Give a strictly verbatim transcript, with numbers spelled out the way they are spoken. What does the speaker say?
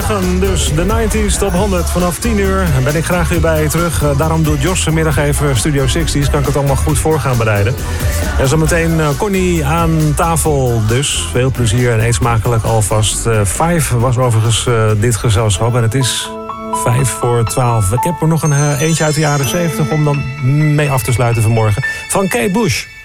morgen dus de nineties top honderd vanaf tien uur. En ben ik graag weer bij je terug. Uh, daarom doet Jos vanmiddag even Studio zestig's. Kan ik het allemaal goed voor gaan bereiden. En zometeen uh, Connie aan tafel dus. Veel plezier en eet smakelijk alvast. Uh, vijf was overigens uh, dit gezelschap. En het is vijf voor twaalf. Ik heb er nog een uh, eentje uit de jaren zeventig om dan mee af te sluiten vanmorgen. Van Kate Bush.